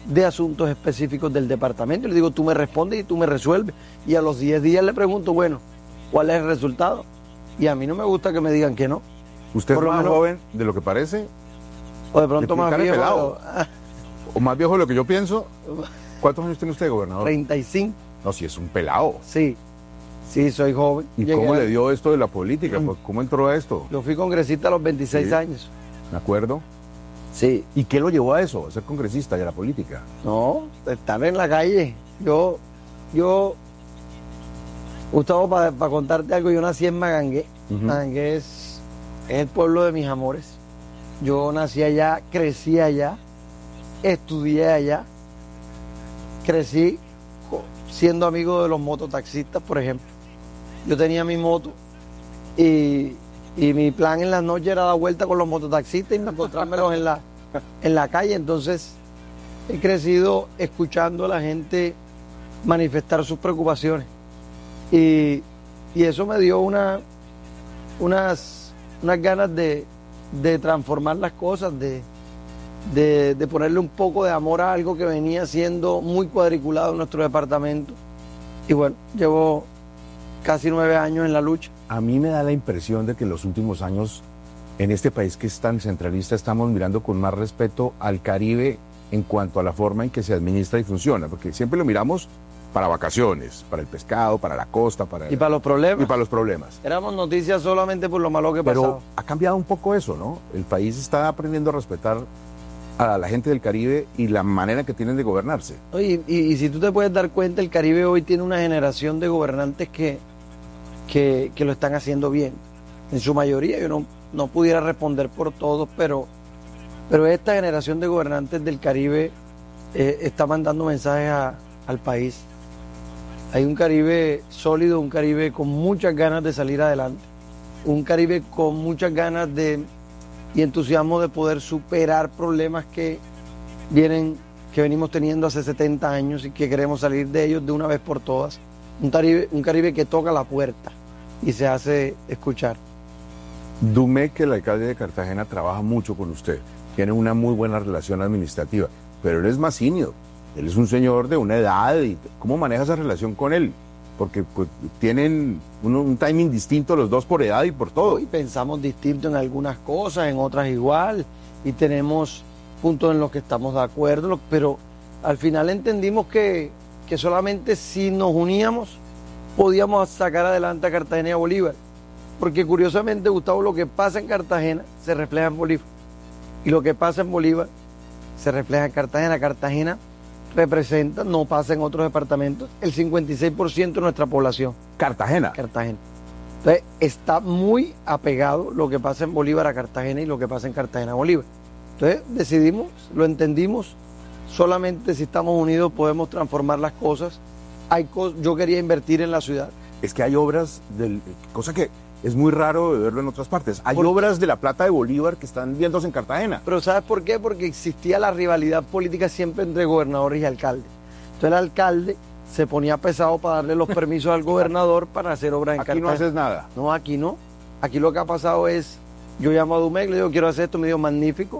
de asuntos específicos del departamento. Y le digo, tú me respondes y tú me resuelves. Y a los 10 días le pregunto, bueno, ¿cuál es el resultado? Y a mí no me gusta que me digan que no. ¿Usted es más joven de lo que parece? O de pronto más viejo. Pelado. O más viejo de lo que yo pienso. ¿Cuántos años tiene usted, gobernador? 35. No, si es un pelado. Sí, soy joven. ¿Y cómo le dio esto de la política? ¿Cómo entró a esto? Yo fui congresista a los 26 años. ¿De acuerdo? Sí. ¿Y qué lo llevó a eso, a ser congresista y a la política? No, estar en la calle. Yo Gustavo, para contarte algo, yo nací en Magangué. Magangué es el pueblo de mis amores. Yo nací allá, crecí allá, estudié allá, crecí siendo amigo de los mototaxistas, por ejemplo. Yo tenía mi moto y mi plan en las noches era dar vuelta con los mototaxistas y encontrármelos en la calle. Entonces he crecido escuchando a la gente manifestar sus preocupaciones y eso me dio unas ganas de transformar las cosas, de ponerle un poco de amor a algo que venía siendo muy cuadriculado en nuestro departamento. Y bueno, llevo casi 9 años en la lucha. A mí me da la impresión de que en los últimos años, en este país que es tan centralista, estamos mirando con más respeto al Caribe en cuanto a la forma en que se administra y funciona, porque siempre lo miramos para vacaciones, para el pescado, para la costa, y para los problemas. Y para los problemas. Éramos noticias solamente por lo malo que pasaba. Pero ha cambiado un poco eso, ¿no? El país está aprendiendo a respetar a la gente del Caribe y la manera que tienen de gobernarse. Y si tú te puedes dar cuenta, el Caribe hoy tiene una generación de gobernantes que lo están haciendo bien. En su mayoría, yo no pudiera responder por todos, pero esta generación de gobernantes del Caribe está mandando mensajes al país. Hay un Caribe sólido, un Caribe con muchas ganas de salir adelante, un Caribe con muchas ganas y entusiasmo de poder superar problemas que venimos teniendo hace 70 años y que queremos salir de ellos de una vez por todas. Un Caribe que toca la puerta y se hace escuchar. Domecq, el alcalde de Cartagena, trabaja mucho con usted, tiene una muy buena relación administrativa, pero él es más senior. Él es un señor de una edad. Y ¿cómo maneja esa relación con él? Porque pues, tienen un timing distinto los dos por edad y por todo. Y pensamos distinto en algunas cosas, en otras igual, y tenemos puntos en los que estamos de acuerdo, pero al final entendimos que solamente si nos uníamos podíamos sacar adelante a Cartagena y a Bolívar. Porque curiosamente, Gustavo, lo que pasa en Cartagena se refleja en Bolívar. Y lo que pasa en Bolívar se refleja en Cartagena. Cartagena representa, no pasa en otros departamentos, el 56% de nuestra población. Cartagena. Entonces, está muy apegado lo que pasa en Bolívar a Cartagena y lo que pasa en Cartagena a Bolívar. Entonces, decidimos, lo entendimos, solamente si estamos unidos podemos transformar las cosas. Yo quería invertir en la ciudad. Es que hay obras, cosa que es muy raro de verlo en otras partes. Hay obras de la Plata de Bolívar que están viéndose en Cartagena. Pero ¿sabes por qué? Porque existía la rivalidad política siempre entre gobernadores y alcaldes. Entonces el alcalde se ponía pesado para darle los permisos al gobernador para hacer obras en Cartagena. Aquí no haces nada. No, aquí no. Aquí lo que ha pasado es, yo llamo a Domecq, le digo, quiero hacer esto, me dijo, magnífico.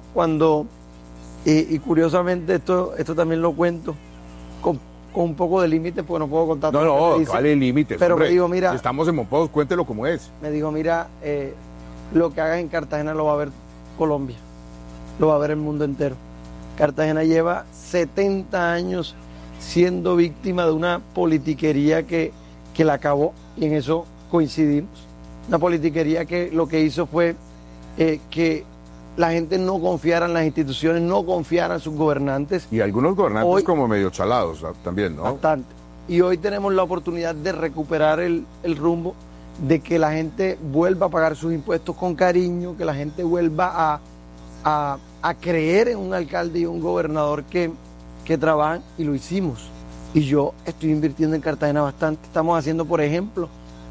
Y curiosamente, esto también lo cuento con un poco de límite, porque no puedo contar todo. No, vale límites. Pero me dijo, mira, si estamos en Monpós, cuéntelo como es. Me dijo, mira, lo que hagas en Cartagena lo va a ver Colombia, lo va a ver el mundo entero. Cartagena lleva 70 años siendo víctima de una politiquería que la acabó, y en eso coincidimos. Una politiquería que lo que hizo fue que la gente no confiara en las instituciones, no confiara en sus gobernantes. Y algunos gobernantes hoy, como medio chalados también, ¿no? Bastante. Y hoy tenemos la oportunidad de recuperar el rumbo, de que la gente vuelva a pagar sus impuestos con cariño, que la gente vuelva a creer en un alcalde y un gobernador que trabajan, y lo hicimos. Y yo estoy invirtiendo en Cartagena bastante. Estamos haciendo, por ejemplo,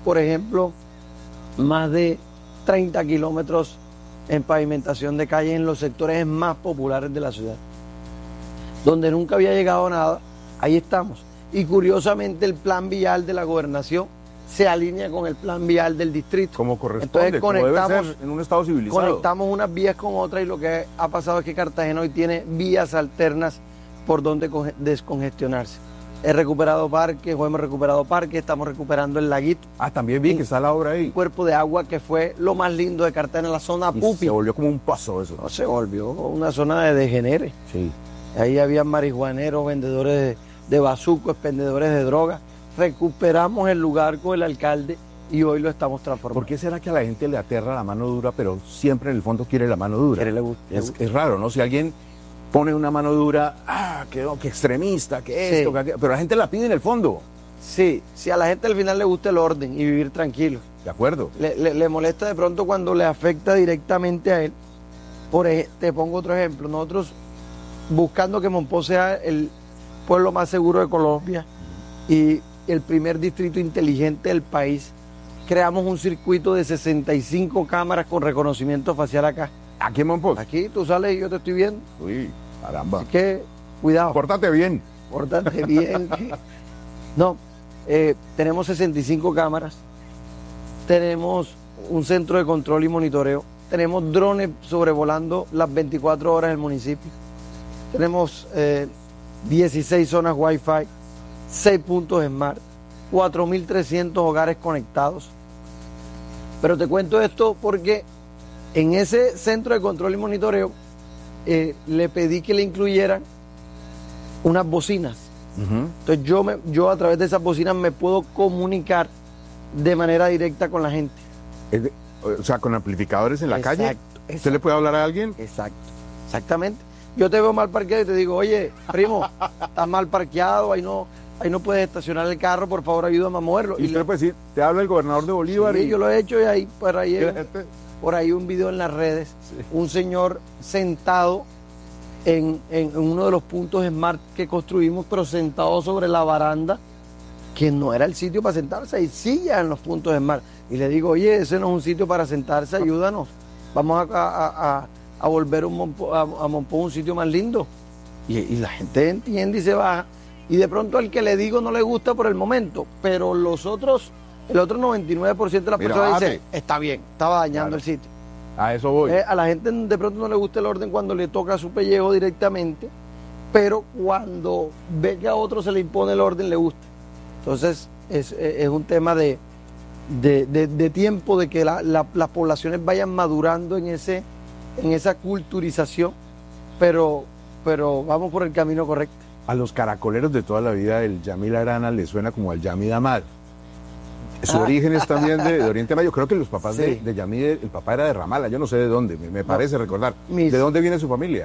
más de 30 kilómetros en pavimentación de calles en los sectores más populares de la ciudad. Donde nunca había llegado nada, ahí estamos. Y curiosamente el plan vial de la gobernación se alinea con el plan vial del distrito. Como corresponde, entonces, como debe ser en un estado civilizado. Conectamos unas vías con otras, y lo que ha pasado es que Cartagena hoy tiene vías alternas por dónde descongestionarse. He recuperado parques, o hemos recuperado parques, estamos recuperando el laguito. Ah, también vi que está la obra ahí. Un cuerpo de agua que fue lo más lindo de Cartagena, la zona Y Pupi. se volvió como un paso eso. No, se volvió una zona de degenere. Sí. Ahí había marihuaneros, vendedores de bazucos, vendedores de drogas. Recuperamos el lugar con el alcalde y hoy lo estamos transformando. ¿Por qué será que a la gente le aterra la mano dura, pero siempre en el fondo quiere la mano dura? Le gusta. Es raro, ¿no? Si alguien pone una mano dura, que extremista, que esto, Sí. que aquello, pero la gente la pide en el fondo. Sí, si a la gente al final le gusta el orden y vivir tranquilo. De acuerdo. Le molesta de pronto cuando le afecta directamente a él. Te pongo otro ejemplo. Nosotros, buscando que Monpós sea el pueblo más seguro de Colombia y el primer distrito inteligente del país, creamos un circuito de 65 cámaras con reconocimiento facial acá. ¿Aquí en Monpós? Aquí tú sales y yo te estoy viendo. Uy, caramba. Así que, cuidado. Pórtate bien. Pórtate bien. No, tenemos 65 cámaras, tenemos un centro de control y monitoreo, tenemos drones sobrevolando las 24 horas del municipio, tenemos 16 zonas Wi-Fi, 6 puntos Smart, 4.300 hogares conectados. Pero te cuento esto porque en ese centro de control y monitoreo le pedí que le incluyeran unas bocinas. Entonces yo a través de esas bocinas me puedo comunicar de manera directa con la gente. O sea, con amplificadores en la calle. Exacto. ¿Usted le puede hablar a alguien? Exacto, exactamente. Yo te veo mal parqueado y te digo, oye, primo, estás mal parqueado, ahí no puedes estacionar el carro, por favor ayúdame a moverlo. Y usted le puede decir, te habla el gobernador de Bolívar. Sí, y yo lo he hecho y ahí, gente... por ahí un video en las redes, un señor sentado en uno de los puntos Smart que construimos, pero sentado sobre la baranda, que no era el sitio para sentarse, hay sillas en los puntos Smart. Y le digo, oye, ese no es un sitio para sentarse, ayúdanos. Vamos a volver a Monpós un sitio más lindo. Y la gente entiende y se baja. Y de pronto al que le digo no le gusta por el momento, pero el otro 99% de las personas dice, está bien, estaba dañando el sitio. A eso voy. A la gente de pronto no le gusta el orden cuando le toca su pellejo directamente, pero cuando ve que a otro se le impone el orden le gusta. Entonces es un tema de tiempo, de que las poblaciones vayan madurando en esa culturización, pero vamos por el camino correcto. A los caracoleros de toda la vida el Yamil Arana le suena como al Yamid Amad. Su origen es también de Oriente Medio. Creo que los papás Sí. de Yamid, el papá era de Ramala, yo no sé de dónde, me parece recordar. ¿De dónde viene su familia?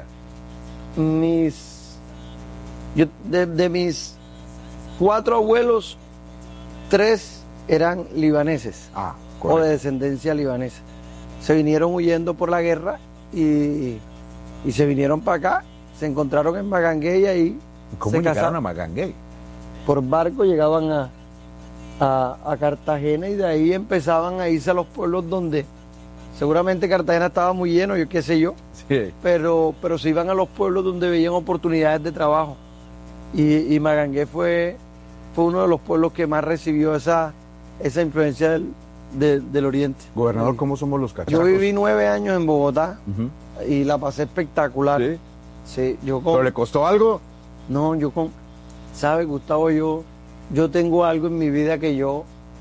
De mis 4 abuelos, 3 eran libaneses, o de descendencia libanesa. Se vinieron huyendo por la guerra y se vinieron para acá, se encontraron en Maganguey y ahí ¿Cómo se llegaron casaron. a Maganguey? Por barco llegaban a Cartagena y de ahí empezaban a irse a los pueblos donde seguramente Cartagena estaba muy lleno, yo qué sé yo, Sí. pero se iban a los pueblos donde veían oportunidades de trabajo. Y Magangué fue uno de los pueblos que más recibió esa influencia del oriente. Gobernador, ¿cómo somos los cachacos? Yo viví 9 años en Bogotá Ujú. y la pasé espectacular. ¿Sí? Sí, ¿Pero le costó algo? No, ¿sabes, Gustavo? Yo tengo algo en mi vida que yo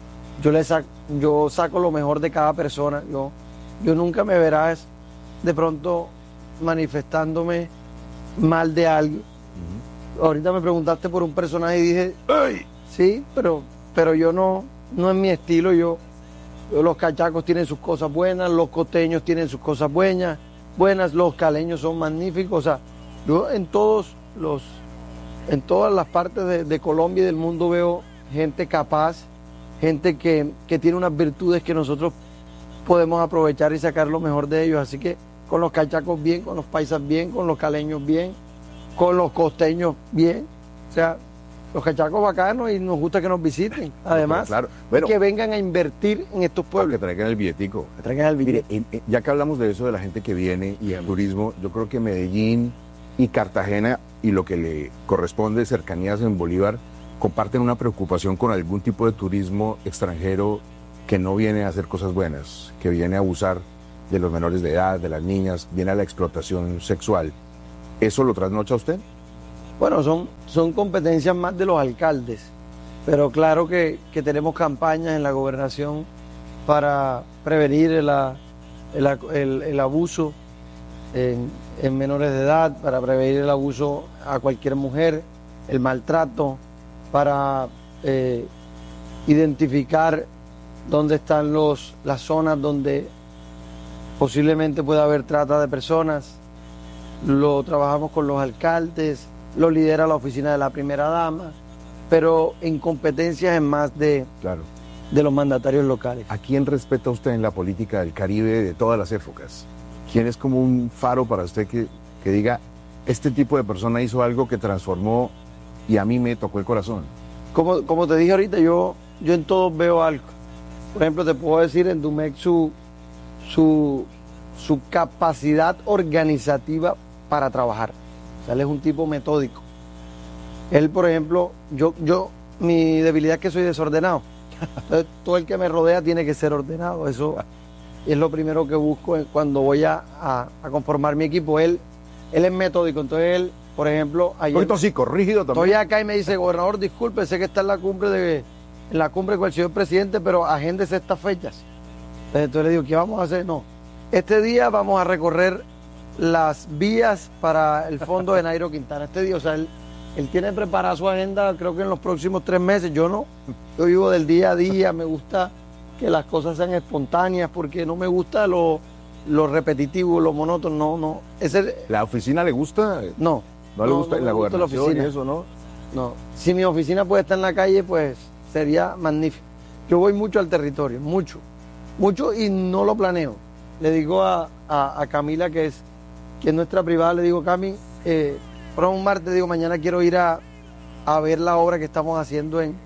saco lo mejor de cada persona. Yo nunca me verás de pronto manifestándome mal de alguien. Ahorita me preguntaste por un personaje y dije, ¡ay! Sí, pero yo no es mi estilo. Los cachacos tienen sus cosas buenas, los costeños tienen sus cosas buenas, los caleños son magníficos. O sea, yo en todas las partes de Colombia y del mundo veo gente capaz, gente que tiene unas virtudes que nosotros podemos aprovechar y sacar lo mejor de ellos. Así que con los cachacos bien, con los paisas bien, con los caleños bien, con los costeños bien. O sea, los cachacos bacanos y nos gusta que nos visiten. Además, Claro. Bueno, que vengan a invertir en estos para pueblos. que traigan el billetico. Que traigan el Mire, billete. ya que hablamos de eso, de la gente que viene y el turismo, yo creo que Medellín y Cartagena y lo que le corresponde cercanías en Bolívar comparten una preocupación con algún tipo de turismo extranjero que no viene a hacer cosas buenas, que viene a abusar de los menores de edad, de las niñas, viene a la explotación sexual. ¿Eso lo trasnocha usted? Bueno, son competencias más de los alcaldes, pero claro que tenemos campañas en la gobernación para prevenir el abuso en menores de edad, para prevenir el abuso a cualquier mujer, el maltrato, para identificar dónde están las zonas donde posiblemente pueda haber trata de personas. Lo trabajamos con los alcaldes, lo lidera la oficina de la primera dama, pero en competencias en más de los mandatarios locales. ¿A quién respeta usted en la política del Caribe de todas las épocas? ¿Quién es como un faro para usted que diga, este tipo de persona hizo algo que transformó y a mí me tocó el corazón? Como te dije ahorita, yo en todos veo algo. Por ejemplo, te puedo decir en Domecq su capacidad organizativa para trabajar. O sea, él es un tipo metódico. Él, por ejemplo, mi debilidad es que soy desordenado. Entonces, todo el que me rodea tiene que ser ordenado. Eso es lo primero que busco cuando voy a conformar mi equipo. Él es metódico. Entonces, él, por ejemplo, ayer... Un poquito rígido también. Estoy acá y me dice, gobernador, disculpe, sé que está en la cumbre con el señor presidente, pero agéndese estas fechas. Entonces le digo, ¿qué vamos a hacer? No, este día vamos a recorrer las vías para el fondo de Nairo Quintana. Este día, o sea, él tiene preparada su agenda, creo que en los próximos 3 meses. Yo no, yo vivo del día a día, me gusta que las cosas sean espontáneas, porque no me gusta lo repetitivo, lo monótono, no. ¿La oficina le gusta? No. ¿No le gusta la gobernación y eso, no? No. Si mi oficina puede estar en la calle, pues sería magnífico. Yo voy mucho al territorio, mucho, y no lo planeo. Le digo a Camila, que es nuestra privada, le digo, Cami, por un martes, digo, mañana quiero ir a ver la obra que estamos haciendo en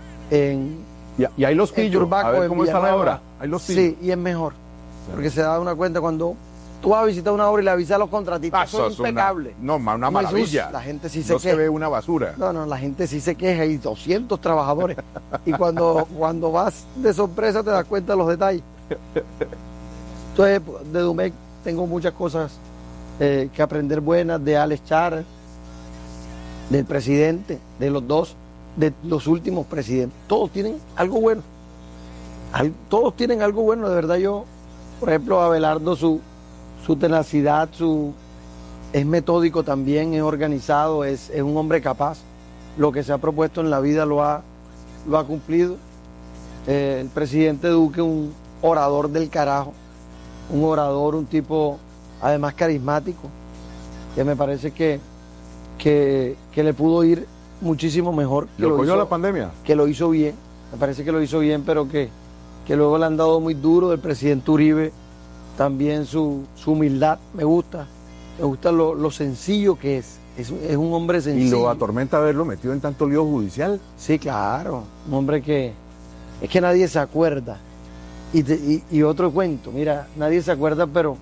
y ahí los pillos, Turbaco, a ver cómo está la obra. Ahí los pillos. Sí, y es mejor, porque se da una cuenta cuando tú vas a visitar una obra y le avisas a los contratistas, eso es impecable. Una maravilla. La gente sí no se ve una basura. No, la gente sí se queja, y 200 trabajadores. Y cuando vas de sorpresa te das cuenta de los detalles. Entonces, de Domecq tengo muchas cosas que aprender buenas, de Alex Char, del presidente, de los dos, de los últimos presidentes. Todos tienen algo bueno. Todos tienen algo bueno, de verdad. Yo, por ejemplo, Abelardo, su tenacidad, es metódico también, es organizado, es un hombre capaz. Lo que se ha propuesto en la vida lo ha cumplido. El presidente Duque, un orador del carajo, un tipo además carismático, que me parece que le pudo ir muchísimo mejor. ¿Lo cogió la pandemia? Que lo hizo bien, me parece que lo hizo bien, pero que luego le han dado muy duro. Del presidente Uribe también su humildad, me gusta lo sencillo que es un hombre sencillo. ¿Y lo atormenta haberlo metido en tanto lío judicial? Sí, claro, un hombre que nadie se acuerda. Y otro cuento, mira, nadie se acuerda, pero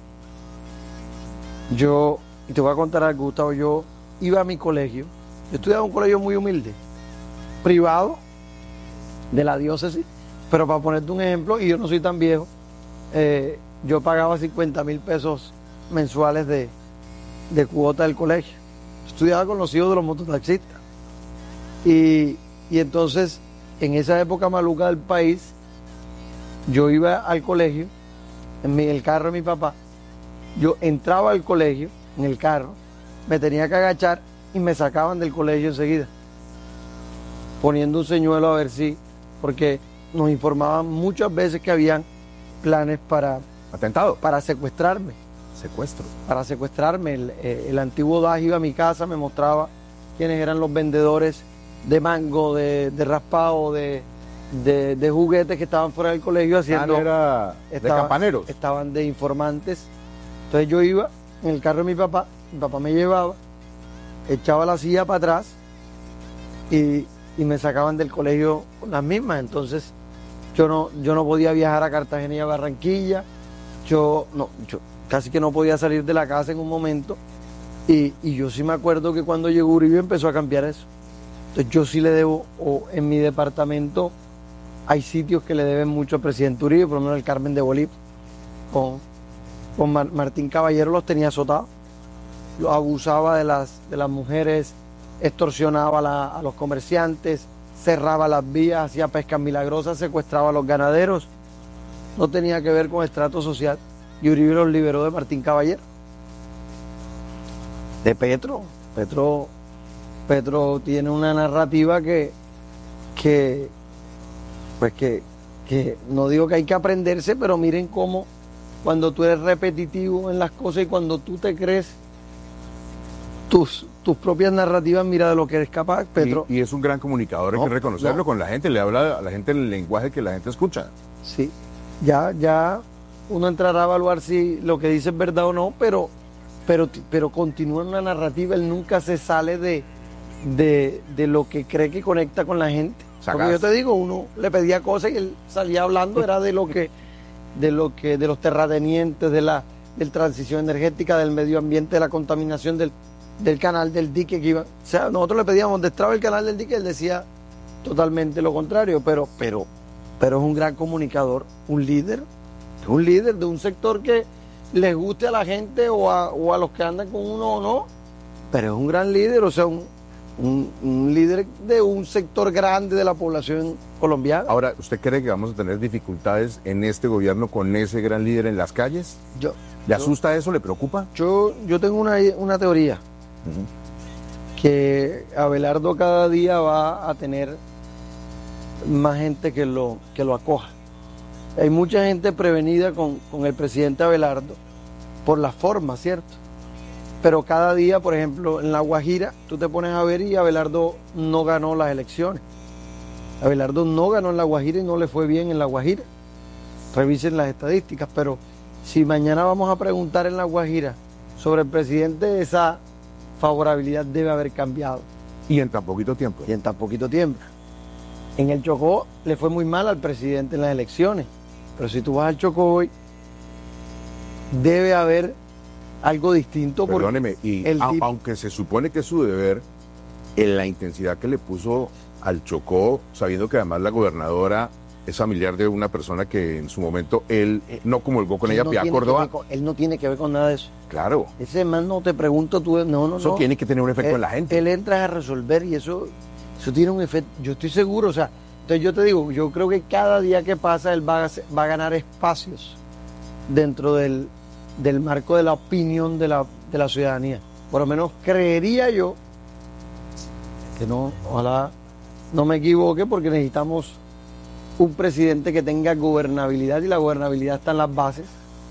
y te voy a contar algo, Gustavo, yo iba a mi colegio, yo estudiaba en un colegio muy humilde, privado, de la diócesis, pero para ponerte un ejemplo, y yo no soy tan viejo, yo pagaba 50,000 pesos mensuales de cuota del colegio. Estudiaba con los hijos de los mototaxistas. Y entonces, en esa época maluca del país, yo iba al colegio, en el carro de mi papá, yo entraba al colegio, en el carro, me tenía que agachar y me sacaban del colegio enseguida, poniendo un señuelo a ver si, porque nos informaban muchas veces que habían planes para... ¿Atentado? Para secuestrarme. Secuestro. Para secuestrarme. El antiguo DAS iba a mi casa, me mostraba quiénes eran los vendedores de mango, de raspado, de juguetes que estaban fuera del colegio haciendo... de campaneros. Estaban de informantes. Entonces yo iba en el carro de mi papá me llevaba, echaba la silla para atrás y me sacaban del colegio con las mismas. Entonces yo no podía viajar a Cartagena y a Barranquilla, yo casi que no podía salir de la casa en un momento, y yo sí me acuerdo que cuando llegó Uribe empezó a cambiar eso. Entonces yo sí le debo, o en mi departamento hay sitios que le deben mucho al presidente Uribe, por lo menos el Carmen de Bolívar, con Martín Caballero los tenía azotados, los abusaba de las mujeres extorsionaba a los comerciantes, cerraba las vías, hacía pescas milagrosas, secuestraba a los ganaderos. No tenía que ver con estrato social. Y Uribe los liberó de Martín Caballero. De Petro. Petro tiene una narrativa que no digo que hay que aprenderse, pero miren cómo cuando tú eres repetitivo en las cosas y cuando tú te crees tus propias narrativas, mira de lo que eres capaz, Petro. Y es un gran comunicador, hay que reconocerlo con la gente, le habla a la gente el lenguaje que la gente escucha. Sí, ya uno entrará a evaluar si lo que dice es verdad o no, pero continúa en una narrativa, él nunca se sale de lo que cree que conecta con la gente. Porque yo te digo, uno le pedía cosas y él salía hablando, era de los terratenientes, del transición energética, del medio ambiente, de la contaminación del canal del dique que iba. O sea, nosotros le pedíamos destraba el canal del dique, él decía totalmente lo contrario, pero es un gran comunicador, un líder de un sector que les guste a la gente o a los que andan con uno o no, pero es un gran líder, o sea, un líder de un sector grande de la población colombiana. Ahora, ¿usted cree que vamos a tener dificultades en este gobierno con ese gran líder en las calles? ¿Le asusta eso? ¿Le preocupa? Yo tengo una teoría, que Abelardo cada día va a tener más gente que lo acoja. Hay mucha gente prevenida con el presidente Abelardo por la forma, ¿cierto? Pero cada día, por ejemplo, en La Guajira, tú te pones a ver y Abelardo no ganó las elecciones. Abelardo no ganó en La Guajira y no le fue bien en La Guajira. Revisen las estadísticas, pero si mañana vamos a preguntar en La Guajira sobre el presidente, esa favorabilidad debe haber cambiado. Y en tan poquito tiempo. En el Chocó le fue muy mal al presidente en las elecciones, pero si tú vas al Chocó hoy, debe haber algo distinto. Perdóneme, y aunque se supone que es su deber, en la intensidad que le puso al Chocó, sabiendo que además la gobernadora es familiar de una persona que en su momento él no comulgó con ella, Piedad Córdoba. Él no tiene que ver con nada de eso. Claro. Ese man, no te pregunto tú, no. Eso tiene que tener un efecto en la gente. Él entra a resolver y eso tiene un efecto, yo estoy seguro, o sea, entonces yo te digo, yo creo que cada día que pasa él va a ganar espacios dentro del marco de la opinión de la ciudadanía. Por lo menos creería yo que ojalá no me equivoque, porque necesitamos un presidente que tenga gobernabilidad, y la gobernabilidad está en las bases,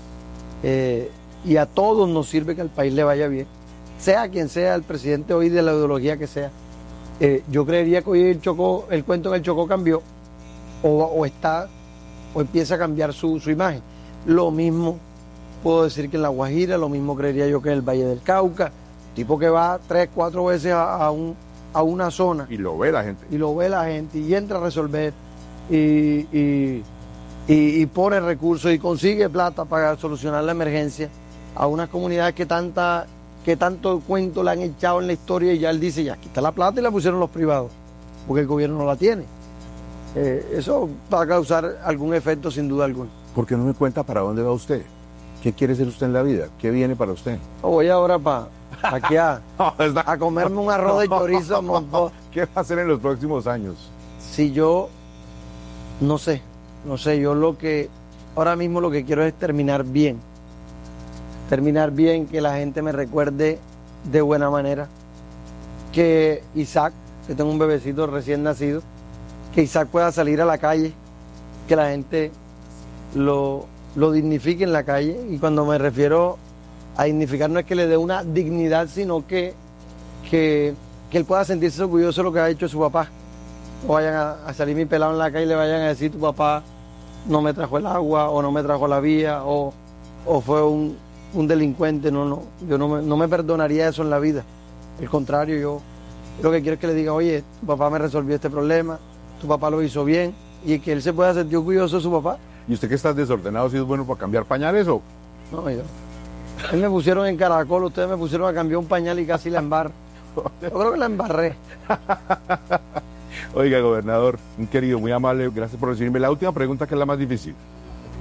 y a todos nos sirve que al país le vaya bien, sea quien sea el presidente hoy, de la ideología que sea. Yo creería que hoy el cuento en el Chocó cambió, o empieza a cambiar su imagen. Lo mismo puedo decir que en La Guajira, lo mismo creería yo que en el Valle del Cauca, tipo que va 3, 4 veces a una zona. Y lo ve la gente. Y entra a resolver y pone recursos y consigue plata para solucionar la emergencia a unas comunidades que tanto cuento le han echado en la historia, y ya él dice, ya, aquí está la plata y la pusieron los privados, porque el gobierno no la tiene. Eso va a causar algún efecto sin duda alguna. ¿Por qué no me cuenta para dónde va usted? ¿Qué quiere ser usted en la vida? ¿Qué viene para usted? Voy ahora aquí a comerme un arroz de chorizo a montón. ¿Qué va a hacer en los próximos años? Si yo, no sé, yo ahora mismo lo que quiero es terminar bien, que la gente me recuerde de buena manera, que Isaac, que tengo un bebecito recién nacido, que Isaac pueda salir a la calle, que la gente lo dignifique en la calle, y cuando me refiero a dignificar no es que le dé una dignidad, sino que él pueda sentirse orgulloso de lo que ha hecho su papá. No vayan a salir mi pelado en la calle y le vayan a decir, tu papá no me trajo el agua, o no me trajo la vía, o fue un delincuente. Yo no me perdonaría eso en la vida. Al contrario, yo lo que quiero es que le diga, oye, tu papá me resolvió este problema, tu papá lo hizo bien, y que él se pueda sentir orgulloso de su papá. ¿Y usted que está desordenado, si es bueno para cambiar pañales o...? No, él me pusieron en Caracol, ustedes me pusieron a cambiar un pañal y casi la embarro. Yo creo que la embarré. Oiga, gobernador, un querido, muy amable, gracias por recibirme. La última pregunta, que es la más difícil.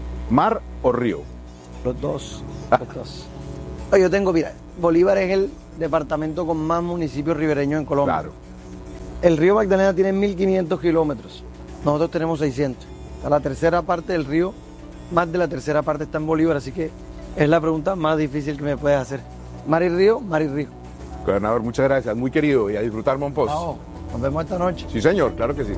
¿Mar o río? Los dos. Yo tengo, mira, Bolívar es departamento con más municipios ribereños en Colombia. Claro. El río Magdalena tiene 1.500 kilómetros, nosotros tenemos 600. A la tercera parte del río, más de la tercera parte está en Bolívar, así que es la pregunta más difícil que me puedes hacer. Mar y río, mar y río. Gobernador, muchas gracias, muy querido, y a disfrutar Monpós. Chao, nos vemos esta noche. Sí, señor, claro que sí.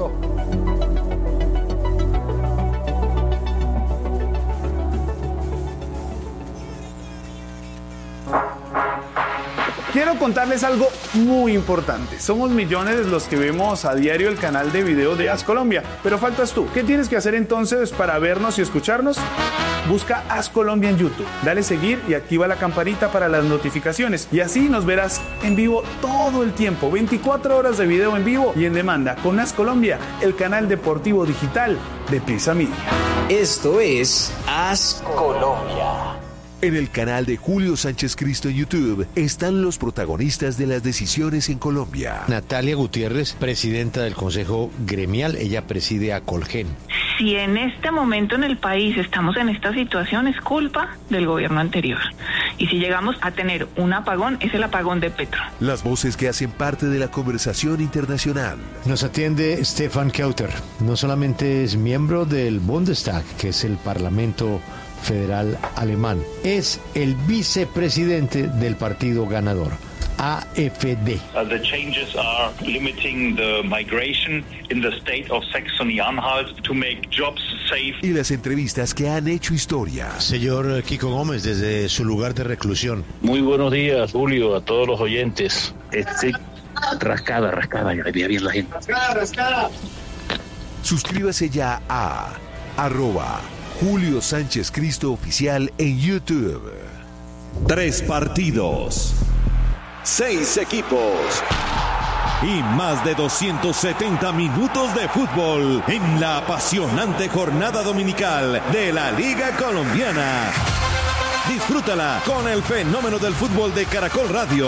Quiero contarles algo muy importante. Somos millones los que vemos a diario el canal de video de As Colombia, pero faltas tú. ¿Qué tienes que hacer entonces para vernos y escucharnos? Busca As Colombia en YouTube, dale seguir y activa la campanita para las notificaciones y así nos verás en vivo todo el tiempo, 24 horas de video en vivo y en demanda con As Colombia, el canal deportivo digital de Prisa Media. Esto es As Colombia. En el canal de Julio Sánchez Cristo en YouTube están los protagonistas de las decisiones en Colombia. Natalia Gutiérrez, presidenta del Consejo Gremial, ella preside a Colgen. Si en este momento en el país estamos en esta situación, es culpa del gobierno anterior. Y si llegamos a tener un apagón, es el apagón de Petro. Las voces que hacen parte de la conversación internacional. Nos atiende Stefan Kauter. No solamente es miembro del Bundestag, que es el Parlamento Federal Alemán, es el vicepresidente del partido ganador, AfD. The changes are limiting the migration in the state of Saxony-Anhalt to make jobs safe. Y las entrevistas que han hecho historia. Señor Kiko Gómez, desde su lugar de reclusión. Muy buenos días, Julio, a todos los oyentes. Rascada, ya le veía bien la gente. Rascada. Suscríbase ya a @Julio Sánchez Cristo Oficial en YouTube. 3 partidos, 6 equipos y más de 270 minutos de fútbol en la apasionante jornada dominical de la Liga Colombiana. Disfrútala con el fenómeno del fútbol de Caracol Radio.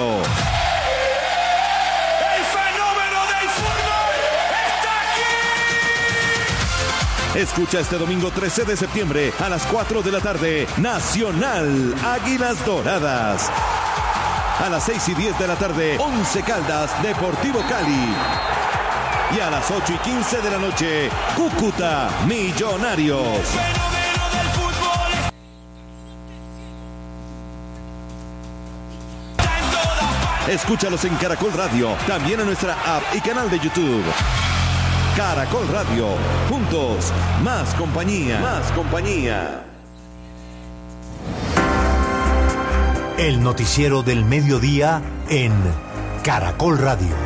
Escucha este domingo 13 de septiembre a las 4 de la tarde, Nacional Águilas Doradas. A las 6:10 de la tarde, Once Caldas Deportivo Cali. Y a las 8:15 de la noche, Cúcuta Millonarios. Escúchalos en Caracol Radio, también en nuestra app y canal de YouTube. Caracol Radio, juntos, más compañía. Más compañía. El noticiero del mediodía en Caracol Radio.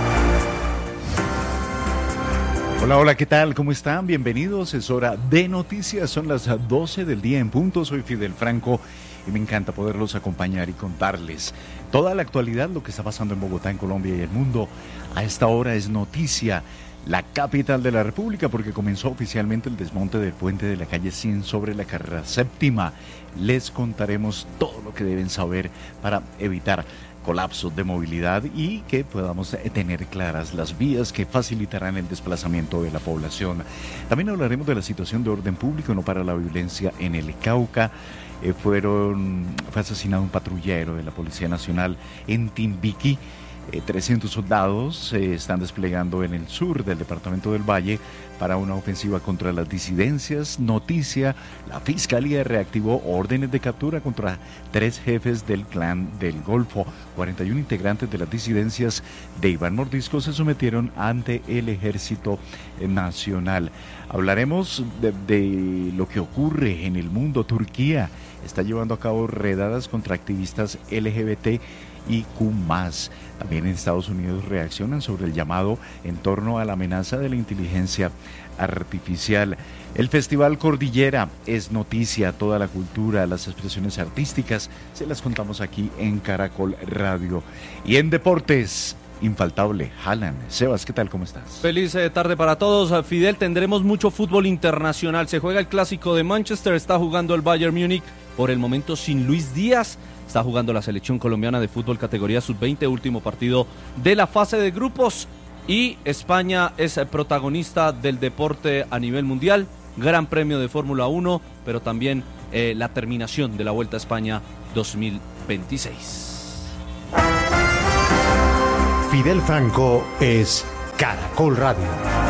Hola, ¿qué tal? ¿Cómo están? Bienvenidos, es hora de noticias, son las 12 del día en punto, soy Fidel Franco y me encanta poderlos acompañar y contarles toda la actualidad, lo que está pasando en Bogotá, en Colombia y el mundo. A esta hora es noticia la capital de la República, porque comenzó oficialmente el desmonte del puente de la calle 100 sobre la carrera séptima. Les contaremos todo lo que deben saber para evitar colapsos de movilidad y que podamos tener claras las vías que facilitarán el desplazamiento de la población. También hablaremos de la situación de orden público, no para la violencia en el Cauca. Fue asesinado un patrullero de la Policía Nacional en Timbiquí. 300 soldados se están desplegando en el sur del departamento del Valle para una ofensiva contra las disidencias. Noticia, la Fiscalía reactivó órdenes de captura contra 3 jefes del Clan del Golfo. 41 integrantes de las disidencias de Iván Mordisco se sometieron ante el Ejército Nacional. Hablaremos de lo que ocurre en el mundo. Turquía está llevando a cabo redadas contra activistas LGBT y Q+. También en Estados Unidos reaccionan sobre el llamado en torno a la amenaza de la inteligencia artificial. El Festival Cordillera es noticia, toda la cultura, las expresiones artísticas, se las contamos aquí en Caracol Radio. Y en deportes, infaltable, Haaland. Sebas, ¿qué tal? ¿Cómo estás? Feliz tarde para todos. Fidel, tendremos mucho fútbol internacional. Se juega el clásico de Manchester, está jugando el Bayern Múnich, por el momento sin Luis Díaz. Está jugando la selección colombiana de fútbol categoría sub-20, último partido de la fase de grupos. Y España es protagonista del deporte a nivel mundial. Gran premio de Fórmula 1, pero también la terminación de la Vuelta a España 2026. Fidel Franco es Caracol Radio.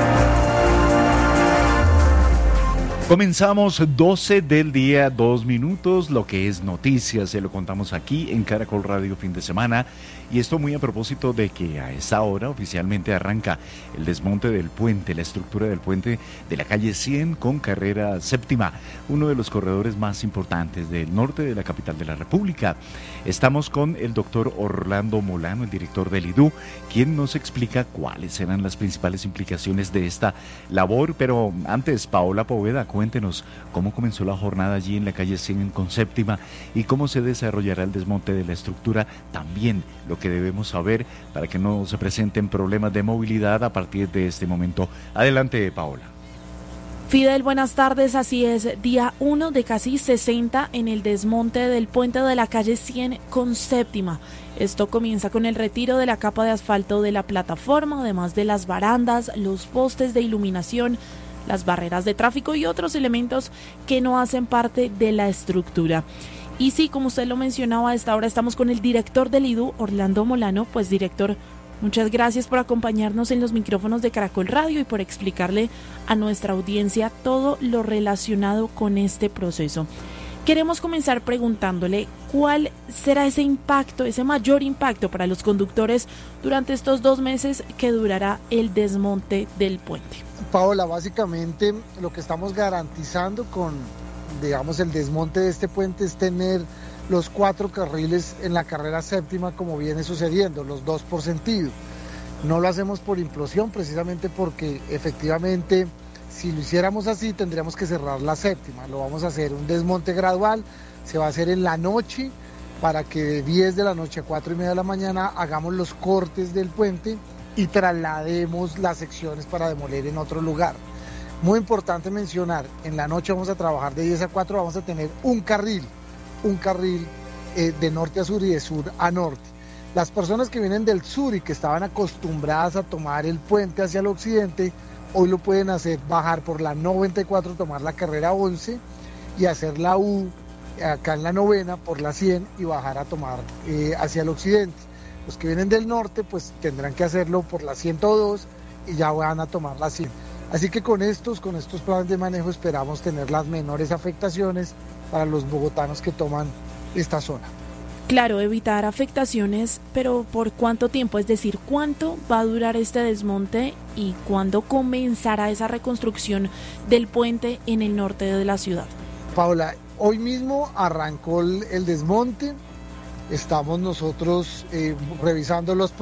Comenzamos 12 del día, 2 minutos, lo que es noticias, se lo contamos aquí en Caracol Radio fin de semana, y esto muy a propósito de que a esa hora oficialmente arranca el desmonte del puente, la estructura del puente de la calle 100 con carrera séptima, uno de los corredores más importantes del norte de la capital de la República. Estamos con el doctor Orlando Molano, el director del IDU, quien nos explica cuáles serán las principales implicaciones de esta labor, pero antes, Paola Poveda, cuéntenos cómo comenzó la jornada allí en la calle 100 con séptima y cómo se desarrollará el desmonte de la estructura, también lo que debemos saber para que no se presenten problemas de movilidad a partir de este momento. Adelante, Paola. Fidel, buenas tardes, así es, día 1 de casi 60 en el desmonte del puente de la calle 100 con séptima. Esto comienza con el retiro de la capa de asfalto de la plataforma, además de las barandas, los postes de iluminación, las barreras de tráfico y otros elementos que no hacen parte de la estructura. Y sí, como usted lo mencionaba, a esta hora estamos con el director del IDU, Orlando Molano. Pues, director, muchas gracias por acompañarnos en los micrófonos de Caracol Radio y por explicarle a nuestra audiencia todo lo relacionado con este proceso. Queremos comenzar preguntándole cuál será ese impacto, ese mayor impacto para los conductores durante estos 2 meses que durará el desmonte del puente. Paola, básicamente lo que estamos garantizando con, digamos, el desmonte de este puente es tener los 4 carriles en la carrera séptima como viene sucediendo, los 2 por sentido. No lo hacemos por implosión, precisamente porque efectivamente si lo hiciéramos así tendríamos que cerrar la séptima. Lo vamos a hacer un desmonte gradual, se va a hacer en la noche para que de 10 de la noche a 4:30 de la mañana hagamos los cortes del puente y traslademos las secciones para demoler en otro lugar. Muy importante mencionar, en la noche vamos a trabajar de 10 a 4, vamos a tener un carril de norte a sur y de sur a norte. Las personas que vienen del sur y que estaban acostumbradas a tomar el puente hacia el occidente, hoy lo pueden hacer, bajar por la 94, tomar la carrera 11 y hacer la U acá en la 9 por la 100 y bajar a tomar hacia el occidente. Los que vienen del norte pues tendrán que hacerlo por la 102 y ya van a tomar la 100. Así que con estos planes de manejo esperamos tener las menores afectaciones para los bogotanos que toman esta zona. Claro, evitar afectaciones, pero ¿por cuánto tiempo? Es decir, ¿cuánto va a durar este desmonte y cuándo comenzará esa reconstrucción del puente en el norte de la ciudad? Paola, hoy mismo arrancó el desmonte. Estamos nosotros revisando los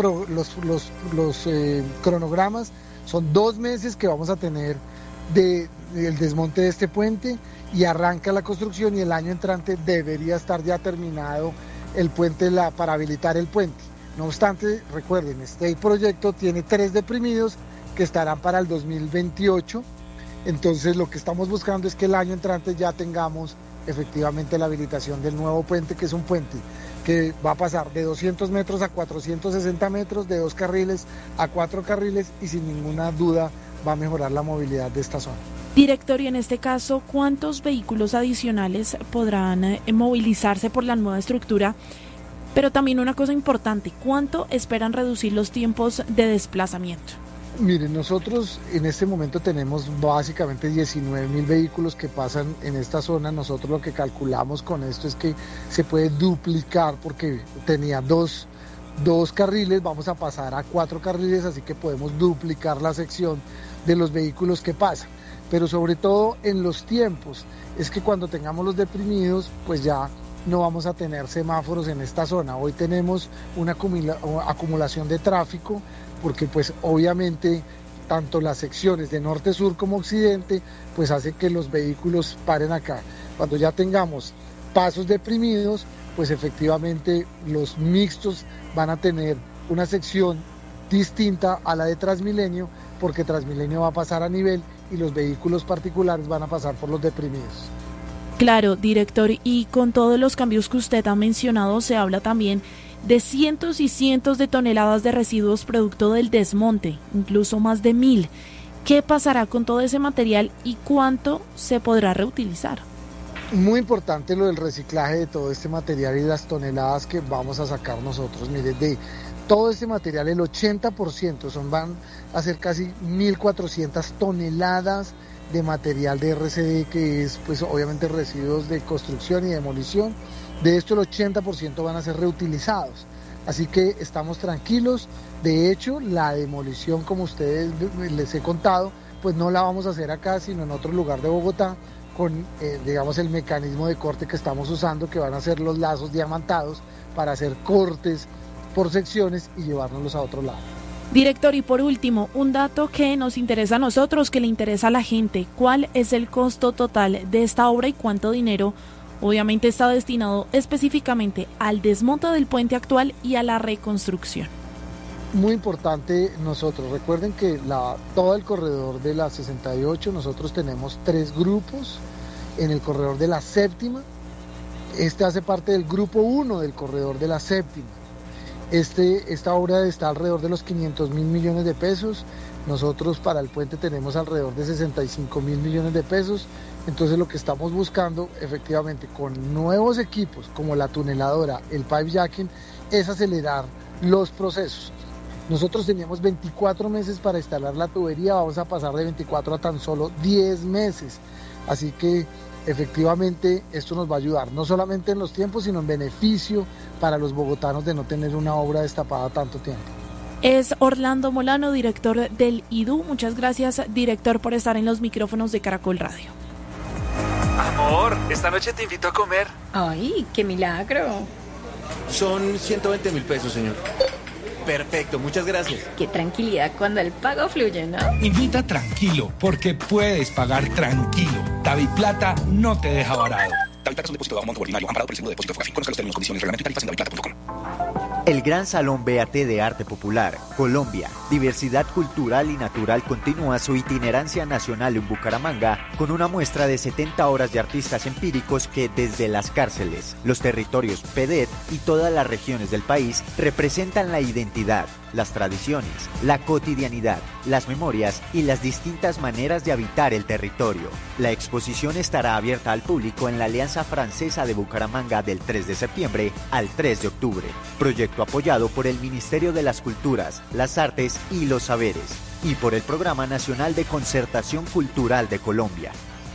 cronogramas. Son 2 meses que vamos a tener del desmonte de este puente y arranca la construcción y el año entrante debería estar ya terminado el puente para habilitar el puente. No obstante, recuerden, este proyecto tiene 3 deprimidos que estarán para el 2028. Entonces lo que estamos buscando es que el año entrante ya tengamos efectivamente la habilitación del nuevo puente, que es un puente que va a pasar de 200 metros a 460 metros, de 2 carriles a 4 carriles y sin ninguna duda va a mejorar la movilidad de esta zona. Director, y en este caso, ¿cuántos vehículos adicionales podrán movilizarse por la nueva estructura? Pero también una cosa importante, ¿cuánto esperan reducir los tiempos de desplazamiento? Miren, nosotros en este momento tenemos básicamente 19.000 vehículos que pasan en esta zona. Nosotros lo que calculamos con esto es que se puede duplicar porque tenía dos carriles, vamos a pasar a 4 carriles, así que podemos duplicar la sección de los vehículos que pasan. Pero sobre todo en los tiempos, es que cuando tengamos los deprimidos, pues ya no vamos a tener semáforos en esta zona. Hoy tenemos una acumulación de tráfico, porque pues obviamente tanto las secciones de norte-sur como occidente, pues hace que los vehículos paren acá. Cuando ya tengamos pasos deprimidos, pues efectivamente los mixtos van a tener una sección distinta a la de Transmilenio, porque Transmilenio va a pasar a nivel y los vehículos particulares van a pasar por los deprimidos. Claro, director, y con todos los cambios que usted ha mencionado, se habla también de cientos y cientos de toneladas de residuos producto del desmonte, incluso más de 1.000. ¿Qué pasará con todo ese material y cuánto se podrá reutilizar? Muy importante lo del reciclaje de todo este material y las toneladas que vamos a sacar nosotros. Mire, de Todo este material, el 80%, van a ser casi 1.400 toneladas de material de RCD, que es pues obviamente residuos de construcción y demolición. De esto el 80% van a ser reutilizados. Así que estamos tranquilos. De hecho, la demolición, como ustedes les he contado, pues no la vamos a hacer acá, sino en otro lugar de Bogotá, con digamos el mecanismo de corte que estamos usando, que van a ser los lazos diamantados para hacer cortes por secciones y llevárnoslos a otro lado. Director, y por último, un dato que nos interesa a nosotros, que le interesa a la gente. ¿Cuál es el costo total de esta obra y cuánto dinero obviamente está destinado específicamente al desmonte del puente actual y a la reconstrucción? Muy importante, nosotros recuerden que todo el corredor de la 68, nosotros tenemos 3 grupos. En el corredor de la séptima, este hace parte del grupo 1 del corredor de la séptima. Esta obra está alrededor de los 500.000 millones de pesos. Nosotros para el puente tenemos alrededor de 65.000 millones de pesos. Entonces lo que estamos buscando efectivamente con nuevos equipos como la tuneladora, el pipe jacking, es acelerar los procesos. Nosotros teníamos 24 meses para instalar la tubería, vamos a pasar de 24 a tan solo 10 meses. Así que efectivamente esto nos va a ayudar, no solamente en los tiempos, sino en beneficio para los bogotanos de no tener una obra destapada tanto tiempo. Es Orlando Molano, director del IDU. Muchas gracias, director, por estar en los micrófonos de Caracol Radio. Amor, esta noche te invito a comer. Ay, qué milagro. Son 120.000 pesos, señor. Perfecto, muchas gracias. Qué tranquilidad cuando el pago fluye, ¿no? Invita tranquilo, porque puedes pagar tranquilo. DaviPlata no te deja varado. DaviPlata es un depósito de un monto ordinario amparado por el seguro de depósito Fogafín. Conozca los términos, condiciones, reglamento y tarifas en daviplata.com. El Gran Salón BAT de Arte Popular, Colombia, Diversidad Cultural y Natural continúa su itinerancia nacional en Bucaramanga con una muestra de 70 horas de artistas empíricos que desde las cárceles, los territorios PEDET y todas las regiones del país representan la identidad, las tradiciones, la cotidianidad, las memorias y las distintas maneras de habitar el territorio. La exposición estará abierta al público en la Alianza Francesa de Bucaramanga del 3 de septiembre al 3 de octubre. Proyecto apoyado por el Ministerio de las Culturas, las Artes y los Saberes y por el Programa Nacional de Concertación Cultural de Colombia.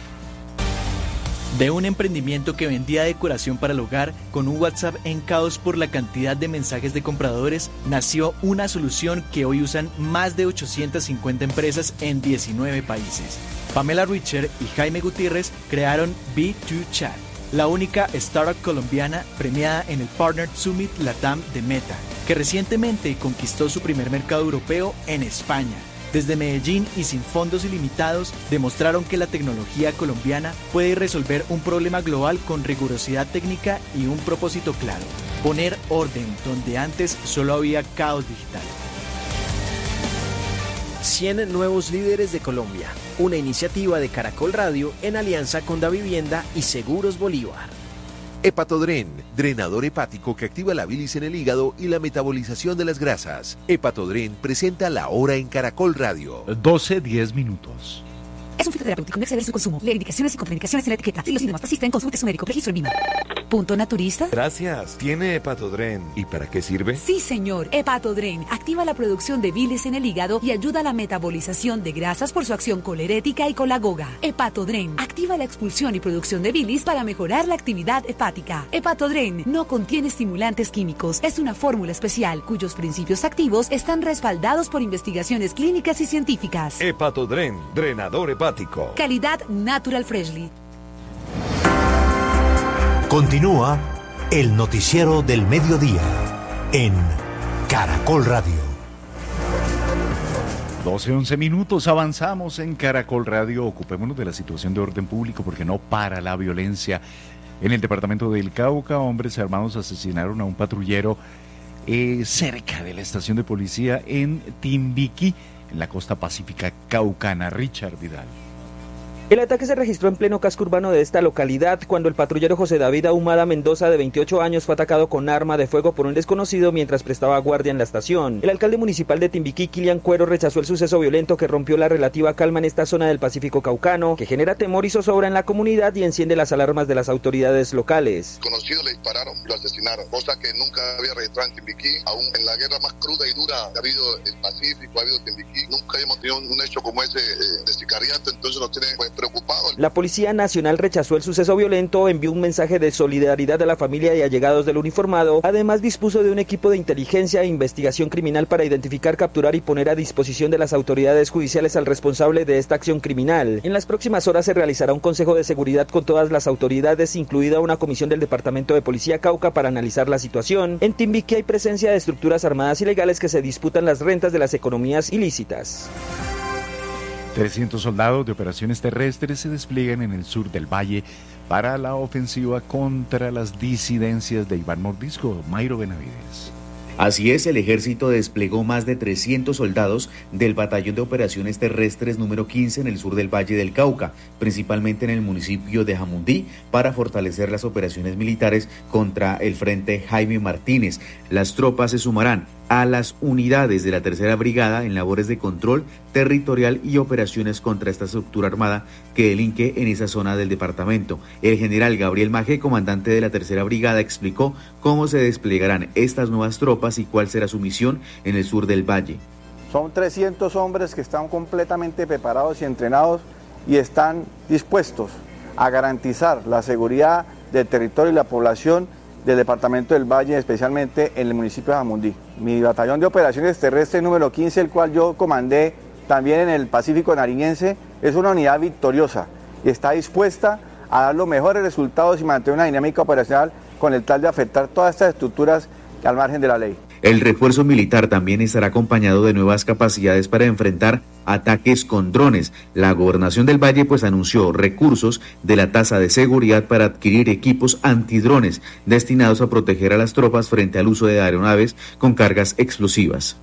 De un emprendimiento que vendía decoración para el hogar con un WhatsApp en caos por la cantidad de mensajes de compradores, nació una solución que hoy usan más de 850 empresas en 19 países. Pamela Richer y Jaime Gutiérrez crearon B2Chat, la única startup colombiana premiada en el Partner Summit Latam de Meta, que recientemente conquistó su primer mercado europeo en España. Desde Medellín y sin fondos ilimitados, demostraron que la tecnología colombiana puede resolver un problema global con rigurosidad técnica y un propósito claro: poner orden donde antes solo había caos digital. 100 nuevos líderes de Colombia, una iniciativa de Caracol Radio en alianza con Davivienda y Seguros Bolívar. Hepatodren, drenador hepático que activa la bilis en el hígado y la metabolización de las grasas. Hepatodren presenta La Hora en Caracol Radio. 12:10 minutos. Es un fitoterapéutico, no exceder su consumo. Lee indicaciones y contraindicaciones en la etiqueta. Si los síntomas persisten, consulte su médico. Registro en Vima. ¿Punto naturista? Gracias. ¿Tiene Hepatodren? ¿Y para qué sirve? Sí, señor. Hepatodren activa la producción de bilis en el hígado y ayuda a la metabolización de grasas por su acción colerética y colagoga. Hepatodren activa la expulsión y producción de bilis para mejorar la actividad hepática. Hepatodren no contiene estimulantes químicos. Es una fórmula especial cuyos principios activos están respaldados por investigaciones clínicas y científicas. Hepatodren, drenador hepático. Calidad Natural Freshly. Continúa el noticiero del mediodía en Caracol Radio. 12:11 minutos, avanzamos en Caracol Radio. Ocupémonos de la situación de orden público porque no para la violencia. En el departamento del Cauca, hombres armados asesinaron a un patrullero cerca de la estación de policía en Timbiquí, en la costa pacífica caucana. Richard Vidal. El ataque se registró en pleno casco urbano de esta localidad cuando el patrullero José David Ahumada Mendoza, de 28 años, fue atacado con arma de fuego por un desconocido mientras prestaba guardia en la estación. El alcalde municipal de Timbiquí, Kilian Cuero, rechazó el suceso violento que rompió la relativa calma en esta zona del Pacífico caucano, que genera temor y zozobra en la comunidad y enciende las alarmas de las autoridades locales. Conocidos le dispararon y lo asesinaron, cosa que nunca había registrado en Timbiquí. Aún en la guerra más cruda y dura ha habido el Pacífico, ha habido Timbiquí. Nunca hemos tenido un hecho como ese de sicariato, entonces nos tiene preocupados. La Policía Nacional rechazó el suceso violento, envió un mensaje de solidaridad a la familia y allegados del uniformado. Además, dispuso de un equipo de inteligencia e investigación criminal para identificar, capturar y poner a disposición de las autoridades judiciales al responsable de esta acción criminal. En las próximas horas se realizará un consejo de seguridad con todas las autoridades, incluida una comisión del Departamento de Policía Cauca, para analizar la situación. En Timbiquí hay presencia de estructuras armadas ilegales que se disputan las rentas de las economías ilícitas. 300 soldados de operaciones terrestres se despliegan en el sur del valle para la ofensiva contra las disidencias de Iván Mordisco. Mayro Benavides. Así es, el ejército desplegó más de 300 soldados del Batallón de Operaciones Terrestres número 15 en el sur del Valle del Cauca, principalmente en el municipio de Jamundí, para fortalecer las operaciones militares contra el Frente Jaime Martínez. Las tropas se sumarán a las unidades de la Tercera Brigada en labores de control territorial y operaciones contra esta estructura armada que delinque en esa zona del departamento. El general Gabriel Maje, comandante de la Tercera Brigada, explicó cómo se desplegarán estas nuevas tropas y cuál será su misión en el sur del valle. Son 300 hombres que están completamente preparados y entrenados y están dispuestos a garantizar la seguridad del territorio y la población del departamento del Valle, especialmente en el municipio de Jamundí. Mi batallón de operaciones terrestres número 15, el cual yo comandé también en el Pacífico Nariñense, es una unidad victoriosa y está dispuesta a dar los mejores resultados y mantener una dinámica operacional con el tal de afectar todas estas estructuras al margen de la ley. El refuerzo militar también estará acompañado de nuevas capacidades para enfrentar ataques con drones. La Gobernación del Valle anunció recursos de la tasa de seguridad para adquirir equipos antidrones destinados a proteger a las tropas frente al uso de aeronaves con cargas explosivas.